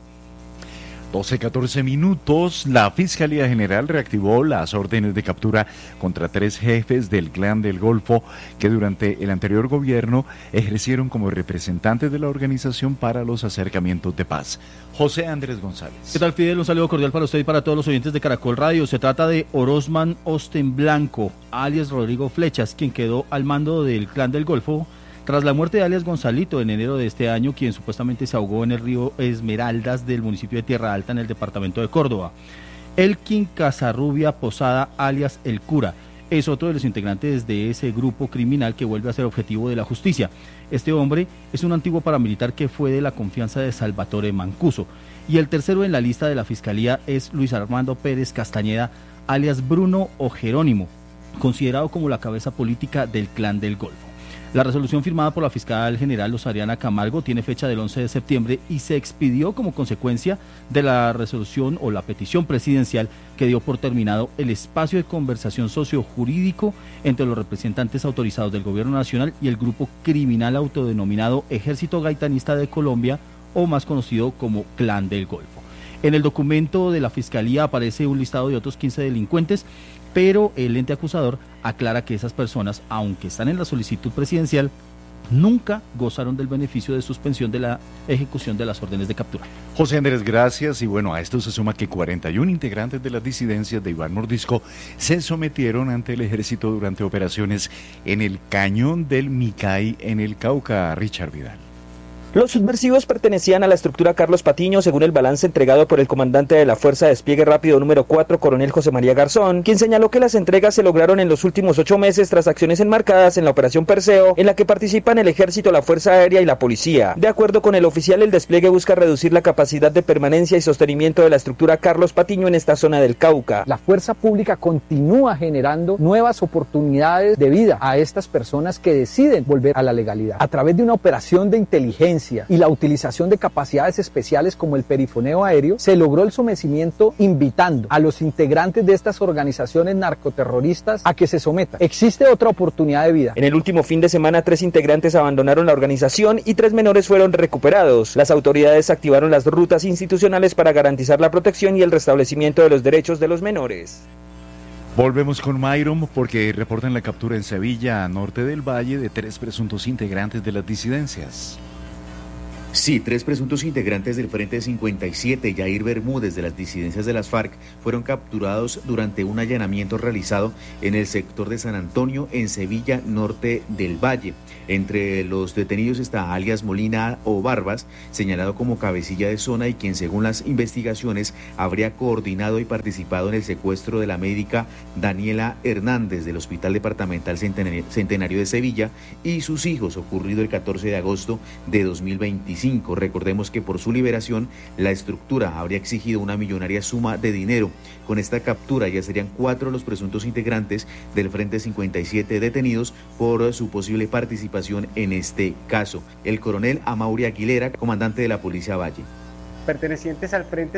12:14 minutos. La Fiscalía General reactivó las órdenes de captura contra 3 jefes del Clan del Golfo que durante el anterior gobierno ejercieron como representantes de la organización para los acercamientos de paz. José Andrés González. ¿Qué tal, Fidel? Un saludo cordial para usted y para todos los oyentes de Caracol Radio. Se trata de Orozman Osten Blanco, alias Rodrigo Flechas, quien quedó al mando del Clan del Golfo tras la muerte de alias Gonzalito en enero de este año, quien supuestamente se ahogó en el río Esmeraldas del municipio de Tierra Alta en el departamento de Córdoba. Elkin Casarrubia Posada, alias El Cura, es otro de los integrantes de ese grupo criminal que vuelve a ser objetivo de la justicia. Este hombre es un antiguo paramilitar que fue de la confianza de Salvatore Mancuso. Y el tercero en la lista de la fiscalía es Luis Armando Pérez Castañeda, alias Bruno o Jerónimo, considerado como la cabeza política del Clan del Golfo. La resolución firmada por la fiscal general Luzariana Camargo tiene fecha del 11 de septiembre y se expidió como consecuencia de la resolución o la petición presidencial que dio por terminado el espacio de conversación sociojurídico entre los representantes autorizados del Gobierno Nacional y el grupo criminal autodenominado Ejército Gaitanista de Colombia, o más conocido como Clan del Golfo. En el documento de la Fiscalía aparece un listado de otros 15 delincuentes, pero el ente acusador aclara que esas personas, aunque están en la solicitud presidencial, nunca gozaron del beneficio de suspensión de la ejecución de las órdenes de captura. José Andrés, gracias. Y bueno, a esto se suma que 41 integrantes de las disidencias de Iván Mordisco se sometieron ante el ejército durante operaciones en el Cañón del Micay en el Cauca. Richard Vidal. Los subversivos pertenecían a la estructura Carlos Patiño, según el balance entregado por el comandante de la Fuerza de Despliegue Rápido número 4, coronel José María Garzón, quien señaló que las entregas se lograron en los últimos 8 meses tras acciones enmarcadas en la Operación Perseo, en la que participan el Ejército, la Fuerza Aérea y la Policía. De acuerdo con el oficial, el despliegue busca reducir la capacidad de permanencia y sostenimiento de la estructura Carlos Patiño en esta zona del Cauca. La fuerza pública continúa generando nuevas oportunidades de vida a estas personas que deciden volver a la legalidad. A través de una operación de inteligencia y la utilización de capacidades especiales como el perifoneo aéreo, se logró el sometimiento invitando a los integrantes de estas organizaciones narcoterroristas a que se sometan. Existe otra oportunidad de vida. En el último fin de semana, 3 integrantes abandonaron la organización y 3 menores fueron recuperados. Las autoridades activaron las rutas institucionales para garantizar la protección y el restablecimiento de los derechos de los menores. Volvemos con Myron porque reportan la captura en Sevilla, norte del Valle, de 3 presuntos integrantes de las disidencias. Sí, 3 presuntos integrantes del Frente 57, Yair Bermúdez, de las disidencias de las FARC, fueron capturados durante un allanamiento realizado en el sector de San Antonio, en Sevilla, norte del Valle. Entre los detenidos está alias Molina o Barbas, señalado como cabecilla de zona y quien, según las investigaciones, habría coordinado y participado en el secuestro de la médica Daniela Hernández del Hospital Departamental Centenario de Sevilla y sus hijos, ocurrido el 14 de agosto de 2025. Recordemos que por su liberación la estructura habría exigido una millonaria suma de dinero. Con esta captura ya serían 4 los presuntos integrantes del Frente 57 detenidos por su posible participación en este caso. El coronel Amaury Aguilera, comandante de la Policía Valle. Pertenecientes al Frente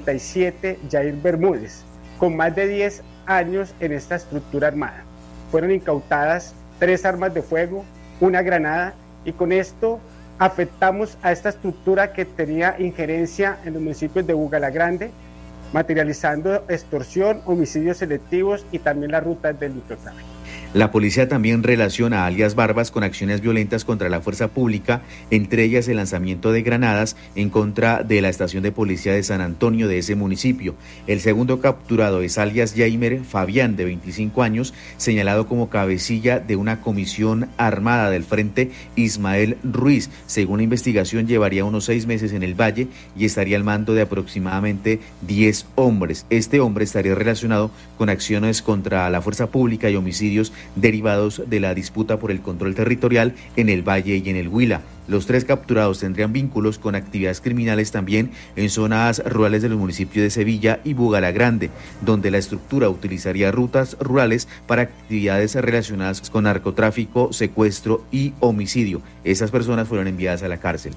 57, Yair Bermúdez, con más de 10 años en esta estructura armada. Fueron incautadas 3 armas de fuego, 1 granada, y con esto afectamos a esta estructura que tenía injerencia en los municipios de Bugalagrande, materializando extorsión, homicidios selectivos y también las rutas del microtráfico. La policía también relaciona a alias Barbas con acciones violentas contra la fuerza pública, entre ellas el lanzamiento de granadas en contra de la estación de policía de San Antonio de ese municipio. El segundo capturado es alias Jaimer Fabián, de 25 años, señalado como cabecilla de una comisión armada del Frente Ismael Ruiz. Según la investigación, llevaría unos 6 meses en el Valle y estaría al mando de aproximadamente 10 hombres. Este hombre estaría relacionado con acciones contra la fuerza pública y homicidios derivados de la disputa por el control territorial en el Valle y en el Huila. Los 3 capturados tendrían vínculos con actividades criminales también en zonas rurales de los municipios de Sevilla y Bugalagrande, donde la estructura utilizaría rutas rurales para actividades relacionadas con narcotráfico, secuestro y homicidio. Esas personas fueron enviadas a la cárcel.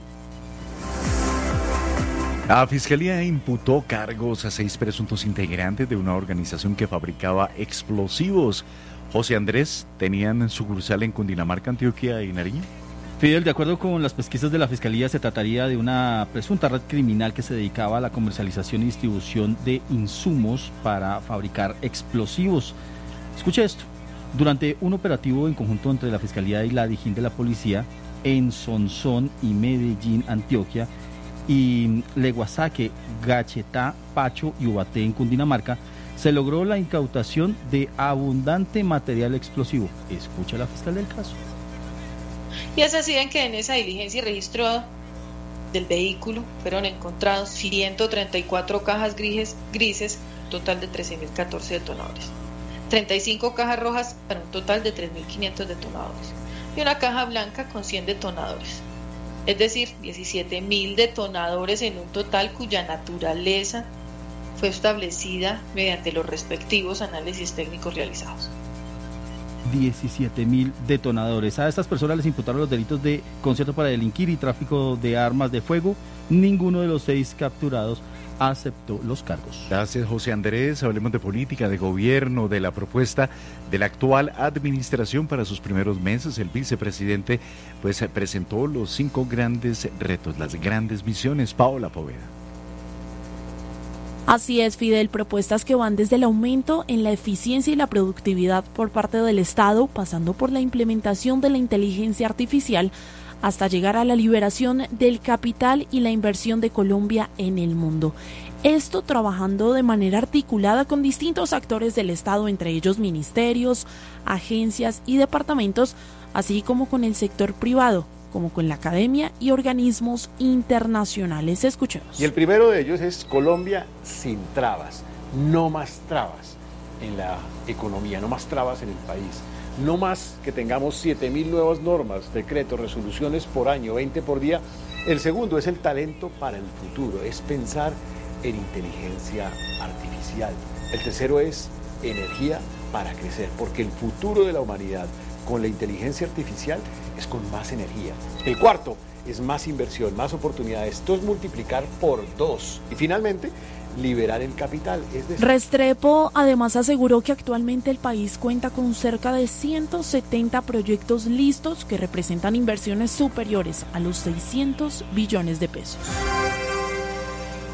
La Fiscalía imputó cargos a 6 presuntos integrantes de una organización que fabricaba explosivos. José Andrés, ¿tenían sucursal en Cundinamarca, Antioquia y Nariño? Fidel, de acuerdo con las pesquisas de la Fiscalía, se trataría de una presunta red criminal que se dedicaba a la comercialización y distribución de insumos para fabricar explosivos. Escuche esto. Durante un operativo en conjunto entre la Fiscalía y la Dijín de la Policía en Sonsón y Medellín, Antioquia, y Leguasaque, Gachetá, Pacho y Ubaté en Cundinamarca, se logró la incautación de abundante material explosivo. Escucha la fiscal del caso. Y es así en que en esa diligencia y registro del vehículo fueron encontrados 134 cajas grises, total de 13.014 detonadores, 35 cajas rojas para un total de 3.500 detonadores y una caja blanca con 100 detonadores. Es decir, 17.000 detonadores en un total cuya naturaleza fue establecida mediante los respectivos análisis técnicos realizados. 17.000 detonadores. A estas personas les imputaron los delitos de concierto para delinquir y tráfico de armas de fuego. Ninguno de los 6 capturados aceptó los cargos. Gracias, José Andrés. Hablemos de política, de gobierno, de la propuesta de la actual administración para sus primeros meses. El vicepresidente presentó los 5 grandes retos, las grandes misiones. Paola Poveda. Así es, Fidel, propuestas que van desde el aumento en la eficiencia y la productividad por parte del Estado, pasando por la implementación de la inteligencia artificial, hasta llegar a la liberación del capital y la inversión de Colombia en el mundo. Esto trabajando de manera articulada con distintos actores del Estado, entre ellos ministerios, agencias y departamentos, así como con el sector privado, como con la academia y organismos internacionales. Escuchemos. Y el primero de ellos es Colombia sin trabas, no más trabas en la economía, no más trabas en el país, no más que tengamos 7.000 nuevas normas, decretos, resoluciones por año, 20 por día. El segundo es el talento para el futuro, es pensar en inteligencia artificial. El tercero es energía para crecer, porque el futuro de la humanidad con la inteligencia artificial es con más energía. El cuarto es más inversión, más oportunidades. Esto es multiplicar por 2. Y finalmente, liberar el capital. Restrepo además aseguró que actualmente el país cuenta con cerca de 170 proyectos listos que representan inversiones superiores a los 600 billones de pesos.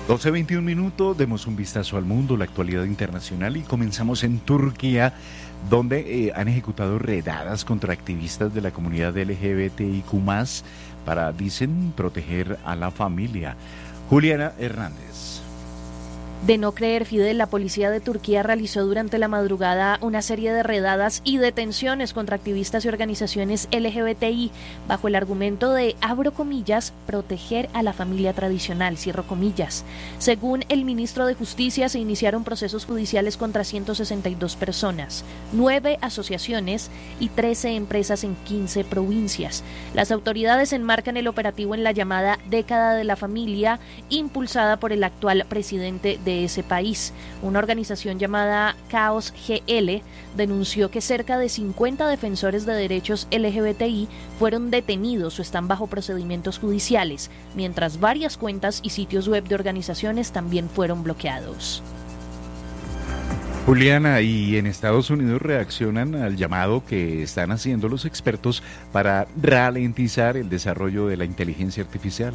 12:21 minutos, demos un vistazo al mundo, la actualidad internacional, y comenzamos en Turquía, donde han ejecutado redadas contra activistas de la comunidad LGBTIQ+, para, dicen, proteger a la familia. Juliana Hernández. De no creer, Fidel, la policía de Turquía realizó durante la madrugada una serie de redadas y detenciones contra activistas y organizaciones LGBTI bajo el argumento de, abro comillas, proteger a la familia tradicional, cierro comillas. Según el ministro de Justicia, se iniciaron procesos judiciales contra 162 personas, 9 asociaciones y 13 empresas en 15 provincias. Las autoridades enmarcan el operativo en la llamada década de la familia, impulsada por el actual presidente de ese país. Una organización llamada Caos GL denunció que cerca de 50 defensores de derechos LGBTI fueron detenidos o están bajo procedimientos judiciales, mientras varias cuentas y sitios web de organizaciones también fueron bloqueados. Juliana, y en Estados Unidos reaccionan al llamado que están haciendo los expertos para ralentizar el desarrollo de la inteligencia artificial.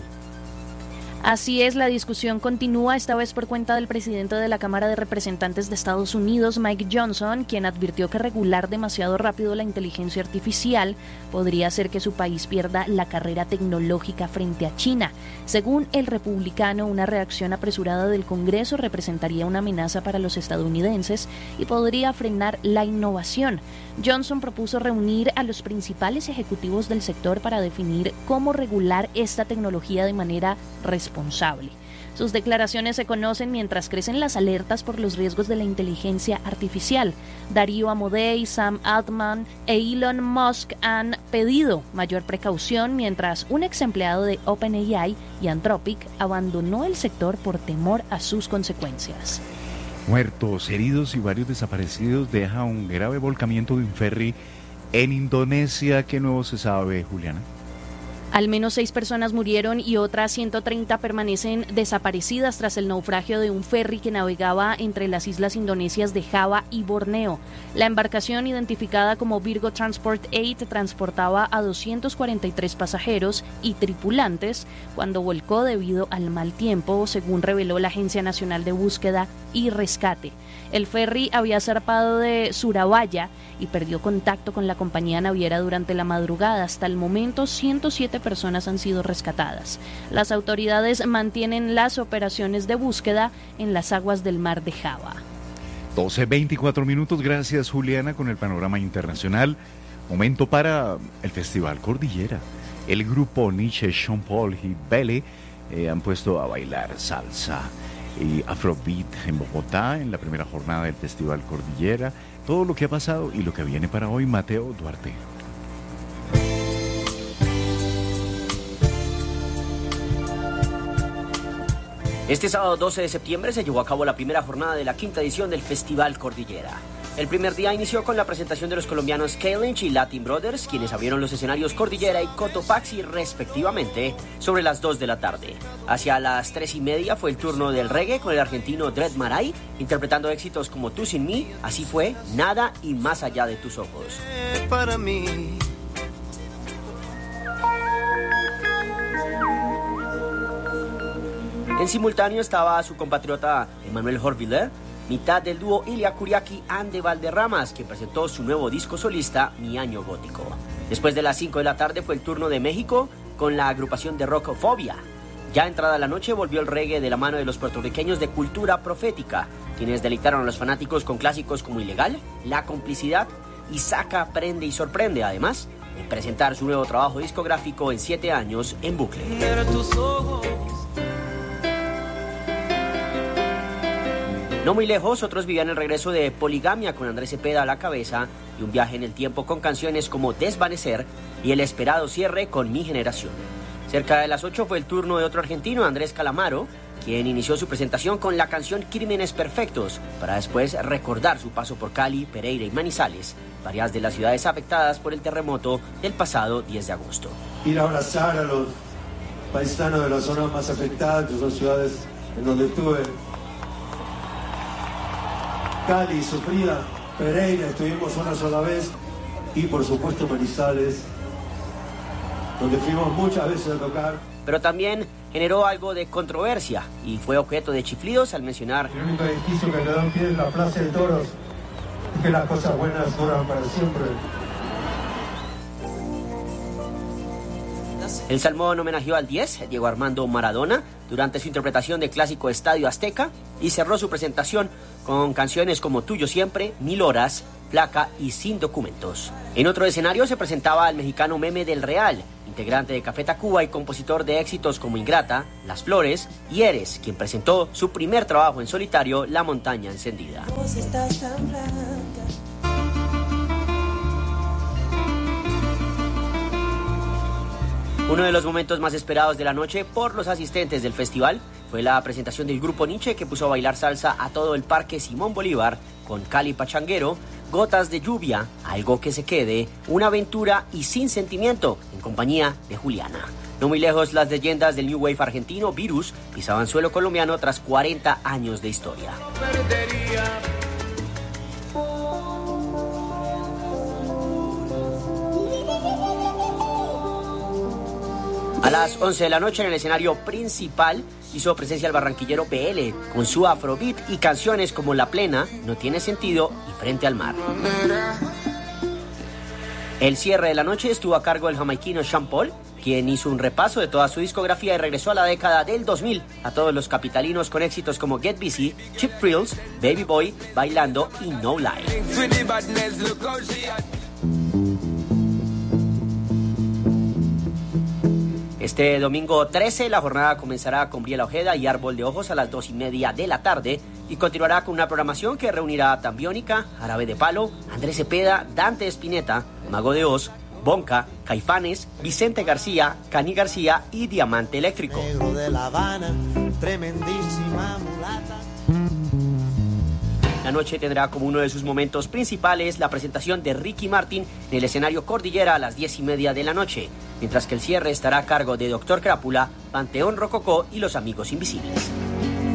Así es, la discusión continúa, esta vez por cuenta del presidente de la Cámara de Representantes de Estados Unidos, Mike Johnson, quien advirtió que regular demasiado rápido la inteligencia artificial podría hacer que su país pierda la carrera tecnológica frente a China. Según el republicano, una reacción apresurada del Congreso representaría una amenaza para los estadounidenses y podría frenar la innovación. Johnson propuso reunir a los principales ejecutivos del sector para definir cómo regular esta tecnología de manera responsable. Sus declaraciones se conocen mientras crecen las alertas por los riesgos de la inteligencia artificial. Darío Amodei, Sam Altman e Elon Musk han pedido mayor precaución, mientras un ex empleado de OpenAI y Anthropic abandonó el sector por temor a sus consecuencias. Muertos, heridos y varios desaparecidos deja un grave volcamiento de un ferry en Indonesia. ¿Qué nuevo se sabe, Juliana? Al menos 6 personas murieron y otras 130 permanecen desaparecidas tras el naufragio de un ferry que navegaba entre las islas indonesias de Java y Borneo. La embarcación, identificada como Virgo Transport 8, transportaba a 243 pasajeros y tripulantes cuando volcó debido al mal tiempo, según reveló la Agencia Nacional de Búsqueda y Rescate. El ferry había zarpado de Surabaya y perdió contacto con la compañía naviera durante la madrugada. Hasta el momento, 107 personas han sido rescatadas. Las autoridades mantienen las operaciones de búsqueda en las aguas del mar de Java. 12:24 minutos. Gracias, Juliana, con el panorama internacional. Momento para el Festival Cordillera. El grupo Nietzsche, Sean Paul y Belle han puesto a bailar salsa y Afrobeat en Bogotá en la primera jornada del Festival Cordillera. Todo lo que ha pasado y lo que viene para hoy, Mateo Duarte. Este sábado 12 de septiembre se llevó a cabo la primera jornada de la 5ª edición del Festival Cordillera. El primer día inició con la presentación de los colombianos K-Lynch y Latin Brothers, quienes abrieron los escenarios Cordillera y Cotopaxi respectivamente sobre las 2 de la tarde. Hacia las 3:30 fue el turno del reggae con el argentino Dread Marai, interpretando éxitos como Tú sin mí, Así fue, Nada y Más allá de tus ojos. Para mí. En simultáneo estaba su compatriota Emmanuel Jorviller, mitad del dúo Ilia Kuriaki and de Valderramas, quien presentó su nuevo disco solista, Mi Año Gótico. Después de las 5 de la tarde fue el turno de México con la agrupación de rock Fobia. Ya entrada la noche volvió el reggae de la mano de los puertorriqueños de Cultura Profética, quienes deleitaron a los fanáticos con clásicos como Ilegal, La Complicidad y Saca, Prende y Sorprende, además de presentar su nuevo trabajo discográfico en 7 años en bucle. No muy lejos, otros vivían el regreso de Poligamia con Andrés Cepeda a la cabeza y un viaje en el tiempo con canciones como Desvanecer y el esperado cierre con Mi Generación. Cerca de las 8 fue el turno de otro argentino, Andrés Calamaro, quien inició su presentación con la canción Crímenes Perfectos, para después recordar su paso por Cali, Pereira y Manizales, varias de las ciudades afectadas por el terremoto del pasado 10 de agosto. Ir a abrazar a los paisanos de las zonas más afectadas, que son ciudades en donde estuve. Cali, sufrida, Pereira, estuvimos una sola vez, y por supuesto Manizales, donde fuimos muchas veces a tocar. pero también generó algo de controversia y fue objeto de chiflidos al mencionar: el único edificio que le da pie es la Plaza de Toros, y que las cosas buenas duran para siempre. El Salmón homenajeó al 10, Diego Armando Maradona, durante su interpretación del clásico Estadio Azteca y cerró su presentación con canciones como Tuyo Siempre, 1000 Horas, Flaca y Sin Documentos. En otro escenario se presentaba al mexicano Meme del Real, integrante de Café Tacuba y compositor de éxitos como Ingrata, Las Flores y Eres, quien presentó su primer trabajo en solitario, La Montaña Encendida. Vos estás tan blanca. Uno de los momentos más esperados de la noche por los asistentes del festival fue la presentación del grupo Nietzsche, que puso a bailar salsa a todo el Parque Simón Bolívar con Cali Pachanguero, Gotas de Lluvia, Algo que se quede, Una aventura y Sin sentimiento, en compañía de Juliana. No muy lejos, las leyendas del New Wave argentino Virus pisaban suelo colombiano tras 40 años de historia. A las 11 de la noche, en el escenario principal, hizo presencia el barranquillero PL con su afrobeat y canciones como La Plena, No tiene sentido y Frente al Mar. El cierre de la noche estuvo a cargo del jamaiquino Sean Paul, quien hizo un repaso de toda su discografía y regresó a la década del 2000 a todos los capitalinos con éxitos como Get Busy, Cheap Thrills, Baby Boy, Bailando y No Lie. Este domingo 13 la jornada comenzará con Briela Ojeda y Árbol de Ojos a las 2:30 de la tarde y continuará con una programación que reunirá a Tambiónica, Jarabe de Palo, Andrés Cepeda, Dante Spinetta, Mago de Oz, Bonca, Caifanes, Vicente García, Cani García y Diamante Eléctrico. Negro de La Habana, tremendísima mulata. La noche tendrá como uno de sus momentos principales la presentación de Ricky Martin en el escenario Cordillera a las 10:30 de la noche, mientras que el cierre estará a cargo de Dr. Crápula, Panteón Rococó y Los Amigos Invisibles.